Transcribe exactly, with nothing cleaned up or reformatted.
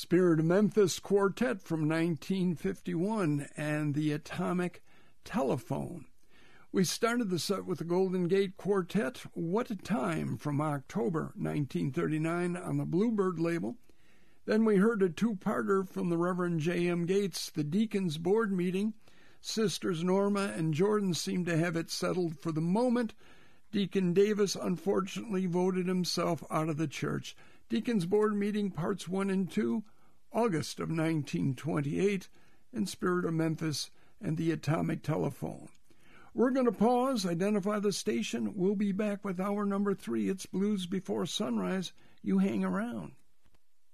Spirit of Memphis Quartet from nineteen fifty-one, and the Atomic Telephone. We started the set with the Golden Gate Quartet, What a Time, from October nineteen thirty-nine on the Bluebird label. Then we heard a two-parter from the Reverend J M. Gates, the Deacons Board Meeting. Sisters Norma and Jordan seemed to have it settled for the moment. Deacon Davis unfortunately voted himself out of the church. Deacons Board Meeting, Parts one and two, August of nineteen twenty-eight, and Spirit of Memphis and the Atomic Telephone. We're going to pause, identify the station. We'll be back with hour number three. It's Blues Before Sunrise. You hang around.